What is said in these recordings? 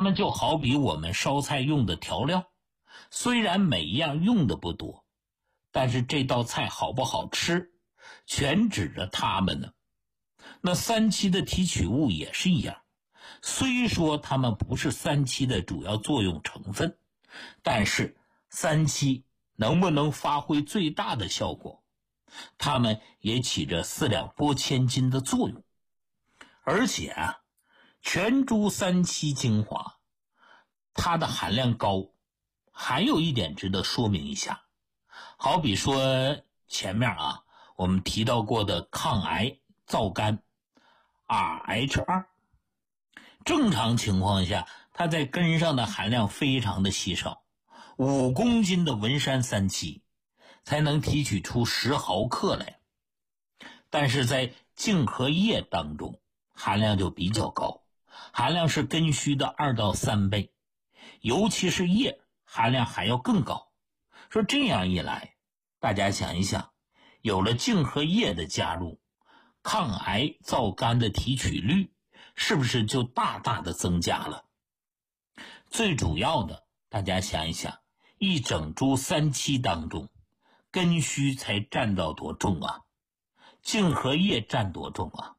们就好比我们烧菜用的调料，虽然每一样用的不多，但是这道菜好不好吃，全指着它们呢。那三七的提取物也是一样，虽说它们不是三七的主要作用成分，但是三七能不能发挥最大的效果，它们也起着四两拨千斤的作用。而且全株三七精华它的含量高，还有一点值得说明一下，好比说前面我们提到过的抗癌皂苷 RH2， 正常情况下它在根上的含量非常的稀少，5公斤的文山三七才能提取出10毫克来，但是在净荷叶当中含量就比较高，含量是根须的2到3倍，尤其是叶含量还要更高。说这样一来，大家想一想，有了净荷叶的加入，抗癌皂苷的提取率是不是就大大的增加了？最主要的，大家想一想，一整株三七当中，根须才占到多重啊？净荷叶占多重啊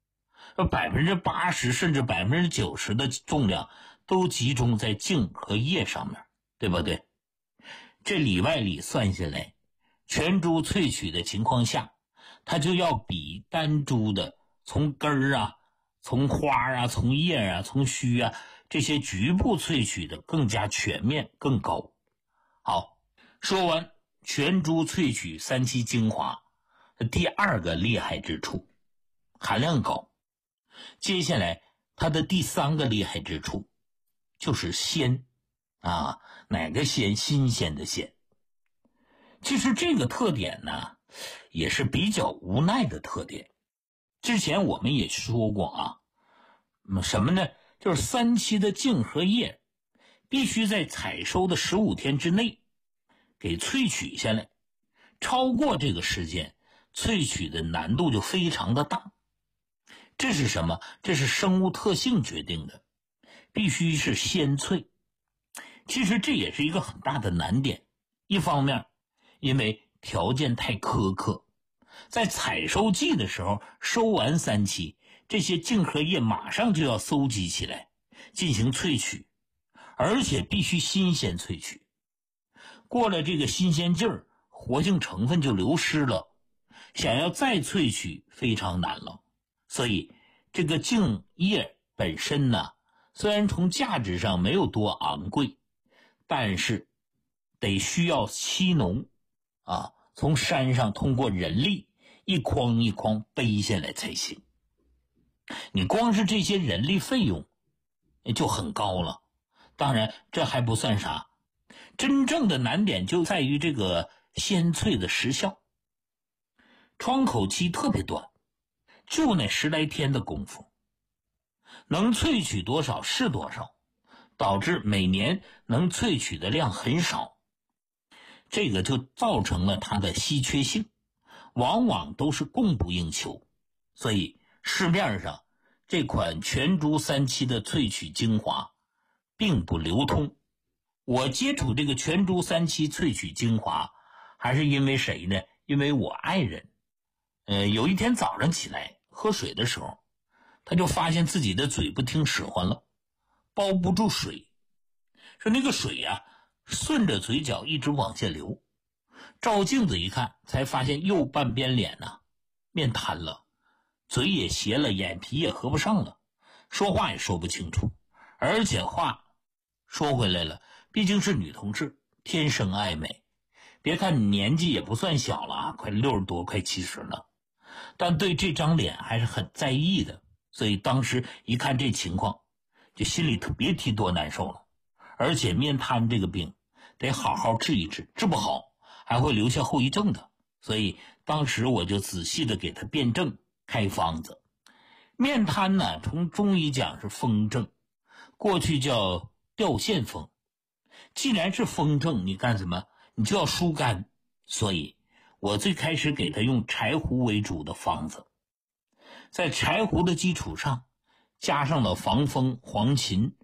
？80%甚至90%的重量都集中在茎和叶上面，对不对？这里外里算下来，全株萃取的情况下，它就要比单株的从根儿从花从叶从须这些局部萃取的更加全面更高。好，说完全株萃取三七精华第二个厉害之处，含量高。接下来它的第三个厉害之处就是鲜哪个鲜？新鲜的鲜。其实这个特点呢也是比较无奈的特点。之前我们也说过什么呢？就是三七的茎和叶必须在采收的15天之内给萃取下来，超过这个时间萃取的难度就非常的大。这是什么？这是生物特性决定的，必须是鲜脆。其实这也是一个很大的难点，一方面因为条件太苛刻，在采收季的时候收完三七，这些茎和叶马上就要搜集起来进行萃取，而且必须新鲜萃取。过了这个新鲜劲儿，活性成分就流失了，想要再萃取非常难了。所以这个茎叶本身呢，虽然从价值上没有多昂贵，但是得需要漆农从山上通过人力一筐一筐背下来才行。你光是这些人力费用就很高了，当然这还不算啥，真正的难点就在于这个鲜萃的时效，窗口期特别短，就那10来天的功夫，能萃取多少是多少，导致每年能萃取的量很少，这个就造成了它的稀缺性，往往都是供不应求。所以市面上这款全株三七的萃取精华并不流通。我接触这个全株三七萃取精华还是因为谁呢？因为我爱人有一天早上起来喝水的时候，他就发现自己的嘴不听使唤了，包不住水，说那个水顺着嘴角一直往下流，照镜子一看才发现右半边脸面瘫了，嘴也斜了，眼皮也合不上了，说话也说不清楚，而且话说回来了，毕竟是女同志，天生爱美，别看年纪也不算小了快60多快70了，但对这张脸还是很在意的，所以当时一看这情况，就心里别提多难受了。而且面瘫这个病得好好治一治，治不好还会留下后遗症的，所以当时我就仔细的给他辩证开方子。面瘫呢，从中医讲是风症，过去叫掉线风，既然是风症，你干什么？你就要疏肝，所以我最开始给他用柴胡为主的方子，在柴胡的基础上加上了防风、黄芩、